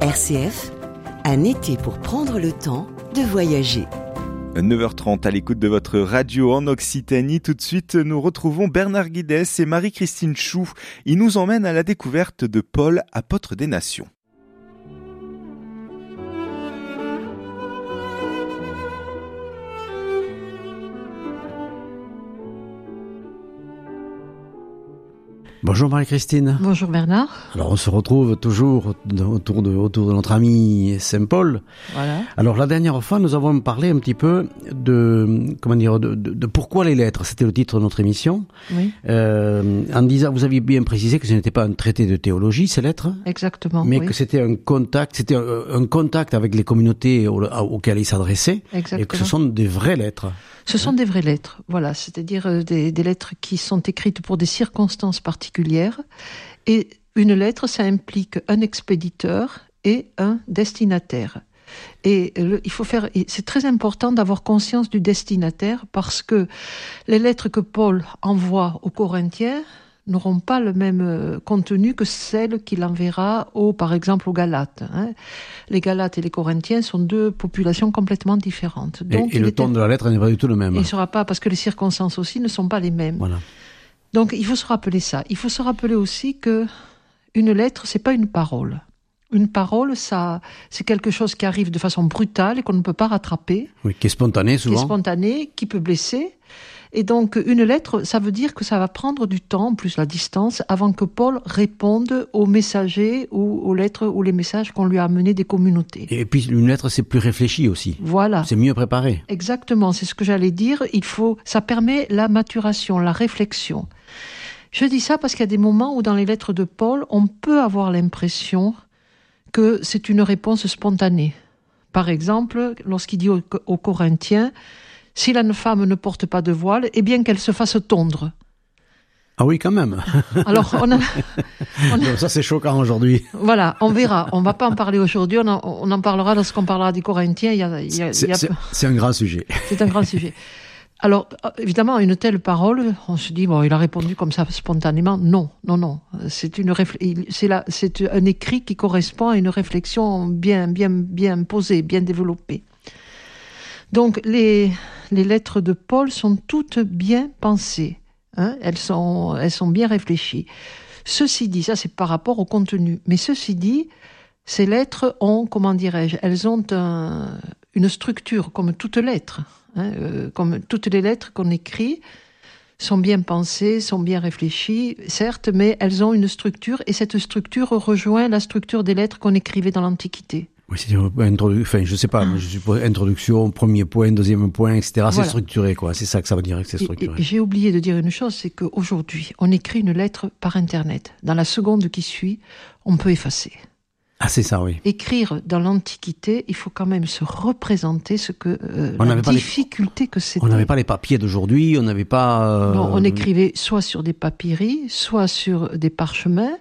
RCF, un été pour prendre le temps de voyager. 9h30 à l'écoute de votre radio en Occitanie. Tout de suite, nous retrouvons Bernard Guidès et Marie-Christine Chou. Ils nous emmènent à la découverte de Paul, apôtre des nations. Bonjour Marie-Christine. Bonjour Bernard. Alors on se retrouve toujours autour de notre ami Saint Paul. Voilà. Alors la dernière fois, nous avons parlé un petit peu de pourquoi les lettres. C'était le titre de notre émission. Oui. En disant, vous aviez bien précisé que ce n'était pas un traité de théologie, ces lettres. Exactement. Mais oui. que c'était un contact avec les communautés auxquelles il s'adressait. Exactement. Et que ce sont des vraies lettres. Ce sont des vraies lettres, voilà, c'est-à-dire des lettres qui sont écrites pour des circonstances particulières. Et une lettre, ça implique un expéditeur et un destinataire. Et c'est très important d'avoir conscience du destinataire parce que les lettres que Paul envoie aux Corinthiens n'auront pas le même contenu que celles qu'il enverra par exemple aux Galates. Les Galates et les Corinthiens sont deux populations complètement différentes. Donc, et le ton de la lettre n'est pas du tout le même. Il ne sera pas, parce que les circonstances aussi ne sont pas les mêmes. Voilà. Donc il faut se rappeler ça. Il faut se rappeler aussi que une lettre, c'est pas une parole. Une parole, ça, c'est quelque chose qui arrive de façon brutale et qu'on ne peut pas rattraper. Oui, qui est spontané souvent. Qui est spontané, qui peut blesser. Et donc, une lettre, ça veut dire que ça va prendre du temps, plus la distance, avant que Paul réponde aux messagers ou aux lettres ou les messages qu'on lui a amenés des communautés. Et puis, une lettre, c'est plus réfléchi aussi. Voilà. C'est mieux préparé. Exactement, c'est ce que j'allais dire. Ça permet la maturation, la réflexion. Je dis ça parce qu'il y a des moments où dans les lettres de Paul, on peut avoir l'impression que c'est une réponse spontanée. Par exemple, lorsqu'il dit aux Corinthiens, si la femme ne porte pas de voile, eh bien qu'elle se fasse tondre. Ah oui, quand même. Alors, ça, c'est choquant aujourd'hui. Voilà, on verra. On va pas en parler aujourd'hui. On en parlera lorsqu'on parlera des Corinthiens. C'est un grand sujet. C'est un grand sujet. Alors, évidemment, une telle parole, on se dit, bon, il a répondu comme ça spontanément. Non. C'est un écrit qui correspond à une réflexion bien posée, bien développée. Donc, les lettres de Paul sont toutes bien pensées. Elles sont bien réfléchies. Ceci dit, ça c'est par rapport au contenu. Mais ceci dit, ces lettres ont, elles ont une structure comme toute lettre. Comme toutes les lettres qu'on écrit sont bien pensées, sont bien réfléchies, certes, mais elles ont une structure et cette structure rejoint la structure des lettres qu'on écrivait dans l'Antiquité. Oui, je sais pas, je suppose introduction, premier point, deuxième point, etc. Voilà. C'est structuré, quoi. C'est ça que ça veut dire que c'est structuré. Et j'ai oublié de dire une chose, c'est qu'aujourd'hui, on écrit une lettre par Internet. Dans la seconde qui suit, on peut effacer. Ah, c'est ça, oui. Écrire dans l'Antiquité, il faut quand même se représenter ce que la difficulté que c'était. On n'avait pas les papiers d'aujourd'hui, on n'avait pas. Non, on écrivait soit sur des papyri, soit sur des parchemins.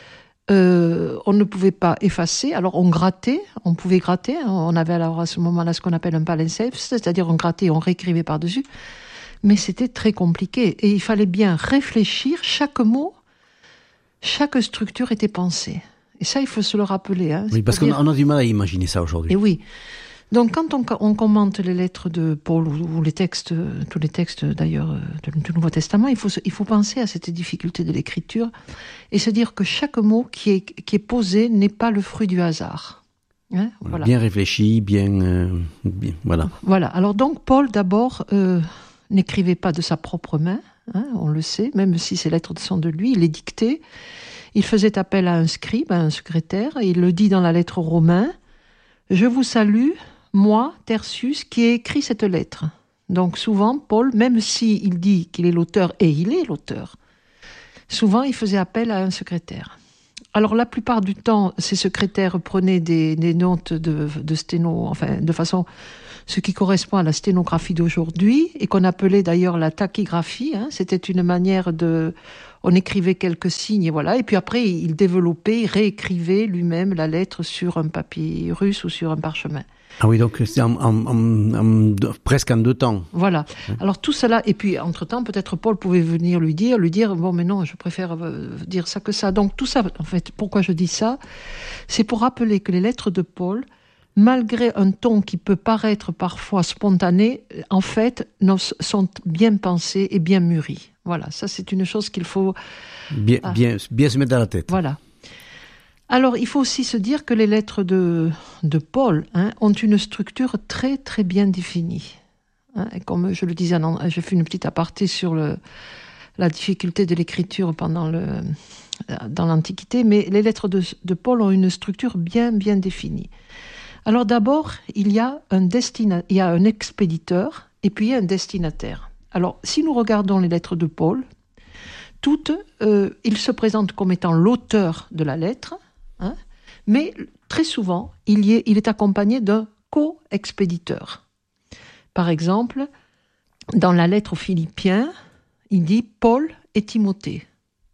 On ne pouvait pas effacer, alors on pouvait gratter. On avait alors à ce moment-là ce qu'on appelle un palimpseste, c'est-à-dire on grattait, on réécrivait par-dessus. Mais c'était très compliqué et il fallait bien réfléchir. Chaque mot, chaque structure était pensée. Et ça, il faut se le rappeler. Oui, parce qu'on a du mal à imaginer ça aujourd'hui. Et oui. Donc, quand on commente les lettres de Paul ou les textes, tous les textes d'ailleurs du Nouveau Testament, il faut penser à cette difficulté de l'écriture et se dire que chaque mot qui est posé n'est pas le fruit du hasard. Voilà. Bien réfléchi, bien, voilà. Voilà. Alors donc, Paul d'abord n'écrivait pas de sa propre main, on le sait, même si ces lettres sont de lui, il les dictait. Il faisait appel à un scribe, à un secrétaire, et il le dit dans la lettre aux Romains. Je vous salue, moi, Tertius, qui ai écrit cette lettre. Donc souvent, Paul, même s'il dit qu'il est l'auteur, et il est l'auteur, souvent il faisait appel à un secrétaire. Alors la plupart du temps, ces secrétaires prenaient des notes de sténo, enfin de façon ce qui correspond à la sténographie d'aujourd'hui et qu'on appelait d'ailleurs la tachygraphie. C'était une manière on écrivait quelques signes et voilà. Et puis après, il développait, il réécrivait lui-même la lettre sur un papyrus ou sur un parchemin. Ah oui, donc c'est presque en 2 temps. Voilà. Alors tout cela, et puis entre-temps, peut-être Paul pouvait venir lui dire, bon, mais non, je préfère dire ça que ça. Donc tout ça, en fait, pourquoi je dis ça? C'est pour rappeler que les lettres de Paul, malgré un ton qui peut paraître parfois spontané, en fait, sont bien pensées et bien mûries. Voilà, ça c'est une chose qu'il faut... Bien se mettre dans la tête. Voilà. Alors, il faut aussi se dire que les lettres de Paul ont une structure très très bien définie. Et comme je le disais, j'ai fait une petite aparté sur la difficulté de l'écriture dans l'Antiquité, mais les lettres de Paul ont une structure bien bien définie. Alors d'abord, il y a un expéditeur et puis un destinataire. Alors, si nous regardons les lettres de Paul, toutes, il se présente comme étant l'auteur de la lettre, mais très souvent, il est accompagné d'un co-expéditeur. Par exemple, dans la lettre aux Philippiens, il dit Paul et Timothée.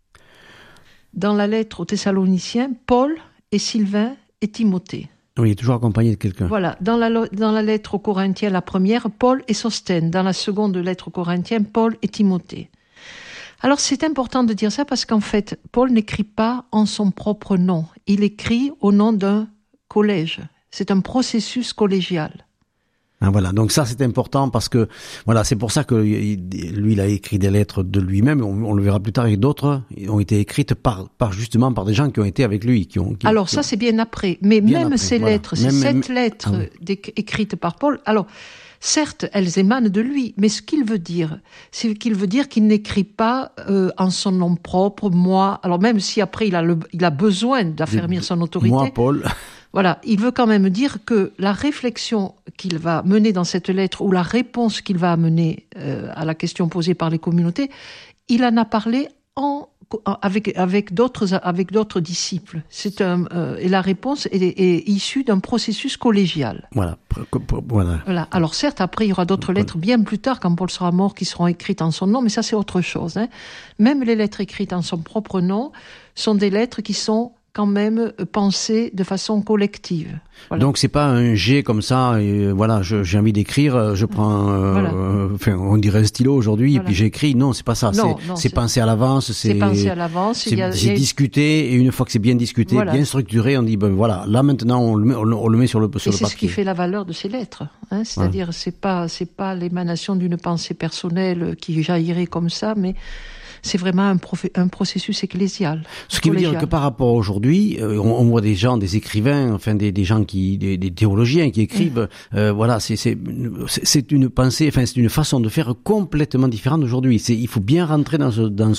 Dans la lettre aux Thessaloniciens, Paul et Sylvain et Timothée. Oui, il est toujours accompagné de quelqu'un. Voilà. Dans la lettre aux Corinthiens, la première, Paul et Sosthène. Dans la seconde lettre aux Corinthiens, Paul et Timothée. Alors c'est important de dire ça parce qu'en fait, Paul n'écrit pas en son propre nom. Il écrit au nom d'un collège. C'est un processus collégial. Ah, voilà, donc ça c'est important parce que voilà, c'est pour ça que lui il a écrit des lettres de lui-même. On le verra plus tard. Et d'autres ont été écrites justement par des gens qui ont été avec lui. Alors ça c'est bien après, mais bien même après, ces lettres, ces 7 lettres écrites par Paul. Alors certes, elles émanent de lui, mais ce qu'il veut dire, c'est qu'il veut dire qu'il n'écrit pas en son nom propre, moi. Alors même si après il a besoin d'affermir son autorité. Moi, Paul. Voilà, il veut quand même dire que la réflexion qu'il va mener dans cette lettre ou la réponse qu'il va amener à la question posée par les communautés, il en a parlé avec d'autres disciples. Et la réponse est issue d'un processus collégial. Voilà. Alors certes, après il y aura d'autres lettres bien plus tard, quand Paul sera mort, qui seront écrites en son nom, mais ça c'est autre chose. Même les lettres écrites en son propre nom sont des lettres qui sont quand même pensées de façon collective. Voilà. Donc c'est pas un jet comme ça, voilà, j'ai envie d'écrire, je prends, on dirait un stylo aujourd'hui, et puis j'écris. Non, c'est pas ça. C'est pensé à l'avance. C'est pensé à l'avance. C'est discuté, et une fois que c'est bien discuté, bien structuré, on dit voilà, là maintenant on le met sur le papier. C'est ce qui fait la valeur de ces lettres. C'est-à-dire c'est pas l'émanation d'une pensée personnelle qui jaillirait comme ça, mais c'est vraiment un processus ecclésial. Ce qui veut dire que par rapport à aujourd'hui, on voit des gens, des écrivains, enfin des gens des théologiens qui écrivent. Voilà, c'est une pensée, enfin c'est une façon de faire complètement différente d'aujourd'hui. Il faut bien rentrer dans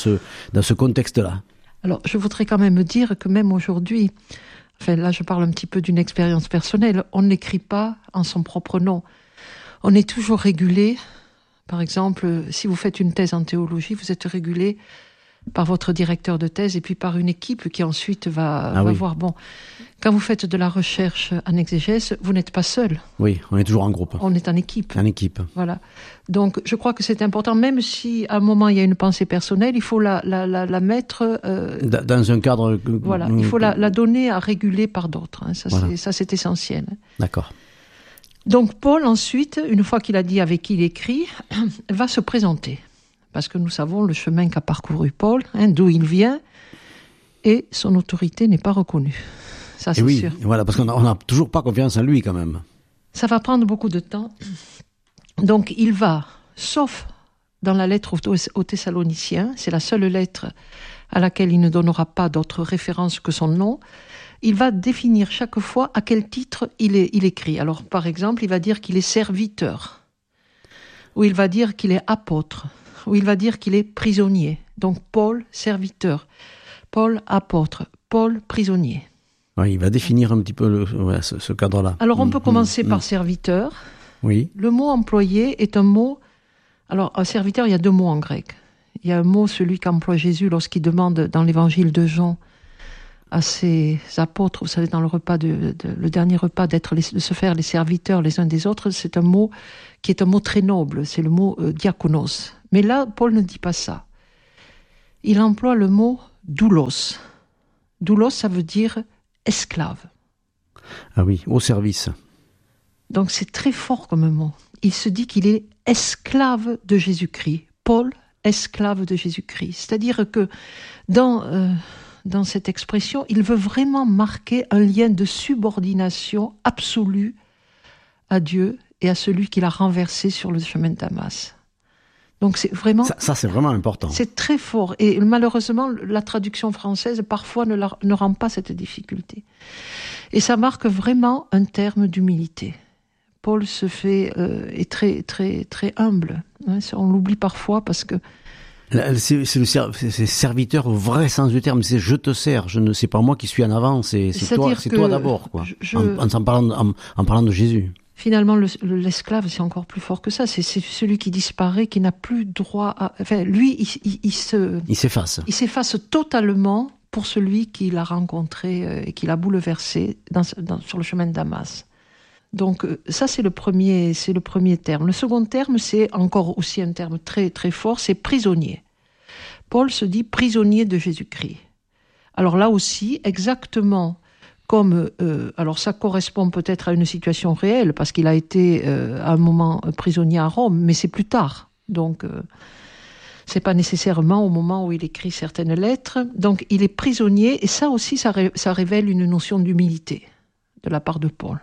ce contexte-là. Alors, je voudrais quand même dire que même aujourd'hui, enfin là je parle un petit peu d'une expérience personnelle, on n'écrit pas en son propre nom. On est toujours régulé. Par exemple, si vous faites une thèse en théologie, vous êtes régulé par votre directeur de thèse et puis par une équipe qui ensuite va voir. Bon, quand vous faites de la recherche en exégèse, vous n'êtes pas seul. Oui, on est toujours en groupe. On est en équipe. En équipe. Voilà. Donc, je crois que c'est important, même si à un moment il y a une pensée personnelle, il faut la mettre dans un cadre. Voilà, il faut la donner à réguler par d'autres. Ça, c'est essentiel. D'accord. Donc Paul, ensuite, une fois qu'il a dit avec qui il écrit, va se présenter. Parce que nous savons le chemin qu'a parcouru Paul, d'où il vient, et son autorité n'est pas reconnue. Ça, c'est sûr. Voilà, parce qu'on n'a toujours pas confiance en lui, quand même. Ça va prendre beaucoup de temps. Donc il va, sauf dans la lettre aux Thessaloniciens, c'est la seule lettre à laquelle il ne donnera pas d'autre référence que son nom, il va définir chaque fois à quel titre il écrit. Alors, par exemple, il va dire qu'il est serviteur, ou il va dire qu'il est apôtre, ou il va dire qu'il est prisonnier. Donc, Paul, serviteur, Paul, apôtre, Paul, prisonnier. Oui, il va définir un petit peu ce cadre-là. Alors, on peut commencer par serviteur. Oui. Le mot employé est un mot... Alors, un serviteur, il y a 2 mots en grec. Il y a un mot, celui qu'emploie Jésus lorsqu'il demande dans l'évangile de Jean à ses apôtres, vous savez, dans le dernier repas, de se faire les serviteurs les uns des autres, c'est un mot qui est un mot très noble, c'est le mot diakonos. Mais là, Paul ne dit pas ça. Il emploie le mot doulos. Doulos, ça veut dire esclave. Ah oui, au service. Donc c'est très fort comme mot. Il se dit qu'il est esclave de Jésus-Christ. Paul, esclave de Jésus-Christ. C'est-à-dire que dans cette expression, il veut vraiment marquer un lien de subordination absolue à Dieu et à celui qu'il a renversé sur le chemin de Damas. Donc c'est vraiment... Ça c'est vraiment important. C'est très fort. Et malheureusement, la traduction française, parfois, ne rend pas cette difficulté. Et ça marque vraiment un terme d'humilité. Paul est très, très, très humble. On l'oublie parfois parce que... C'est serviteur au vrai sens du terme. C'est je te sers. C'est pas moi qui suis en avant. C'est toi d'abord, quoi. En parlant de Jésus. Finalement, l'esclave, c'est encore plus fort que ça. C'est celui qui disparaît, qui n'a plus droit à... Enfin, lui, il s'efface. Il s'efface totalement pour celui qui l'a rencontré et qui l'a bouleversé sur le chemin de Damas. Donc ça, c'est le premier terme. Le second terme, c'est encore aussi un terme très, très fort, c'est prisonnier. Paul se dit prisonnier de Jésus-Christ. Alors là aussi, exactement comme... alors ça correspond peut-être à une situation réelle, parce qu'il a été à un moment prisonnier à Rome, mais c'est plus tard. Donc c'est pas nécessairement au moment où il écrit certaines lettres. Donc il est prisonnier, et ça aussi, ça révèle une notion d'humilité de la part de Paul.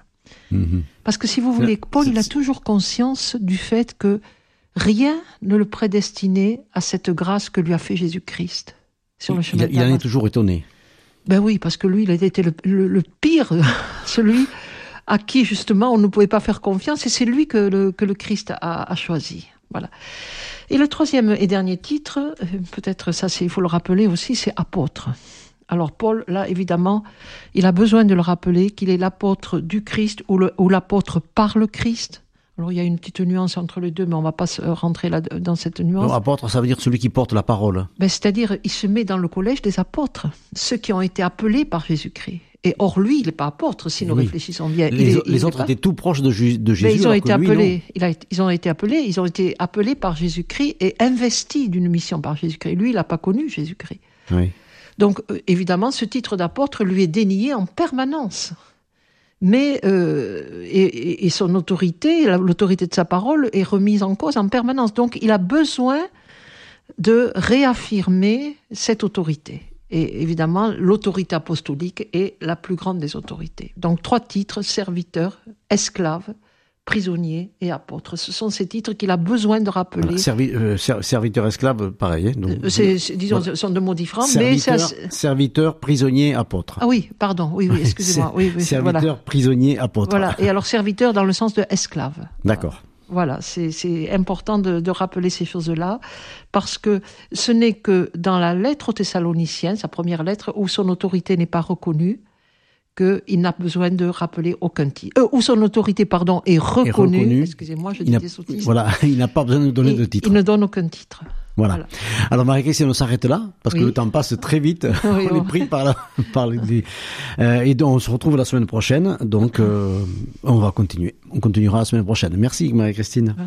Parce que si vous voulez, Paul, il a toujours conscience du fait que rien ne le prédestinait à cette grâce que lui a fait Jésus-Christ sur le chemin de Damas. Il en est toujours étonné. Ben oui, parce que lui, il a été le pire, celui à qui justement on ne pouvait pas faire confiance, et c'est lui que le Christ a choisi. Voilà. Et le troisième et dernier titre, peut-être ça, il faut le rappeler aussi, c'est apôtre. Alors Paul, là, évidemment, il a besoin de le rappeler qu'il est l'apôtre du Christ ou l'apôtre par le Christ. Alors il y a une petite nuance entre les deux, mais on ne va pas rentrer là dans cette nuance. Apôtre, ça veut dire celui qui porte la parole. C'est-à-dire, il se met dans le collège des apôtres, ceux qui ont été appelés par Jésus-Christ. Et or, lui, il n'est pas apôtre, si nous réfléchissons bien. Les autres étaient tout proches de Jésus. Mais ils ont été appelés. Ils ont été appelés par Jésus-Christ et investis d'une mission par Jésus-Christ. Lui, il n'a pas connu Jésus-Christ. Oui. Donc, évidemment, ce titre d'apôtre lui est dénié en permanence. Mais, et son autorité, l'autorité de sa parole est remise en cause en permanence. Donc, il a besoin de réaffirmer cette autorité. Et évidemment, l'autorité apostolique est la plus grande des autorités. Donc, 3 titres, serviteur, esclave, prisonnier et apôtre. Ce sont ces titres qu'il a besoin de rappeler. Serviteur, esclave, pareil. Donc, disons, ce sont 2 mots différents. Serviteur, prisonnier, apôtre. Ah oui, pardon, oui, excusez-moi. Oui, serviteur, voilà. Prisonnier, apôtre. Voilà, et alors serviteur dans le sens de esclave. D'accord. Voilà, c'est important de rappeler ces choses-là, parce que ce n'est que dans la lettre aux Thessaloniciens, sa première lettre, où son autorité n'est pas reconnue, qu'il n'a besoin de rappeler aucun titre. Où son autorité, est reconnue. Excusez-moi, je dis des sottises. Voilà, il n'a pas besoin de donner de titre. Il ne donne aucun titre. Voilà. Alors Marie-Christine, on s'arrête là, parce que le temps passe très vite. On est pris par les... et donc on se retrouve la semaine prochaine. Donc on va continuer. On continuera la semaine prochaine. Merci Marie-Christine.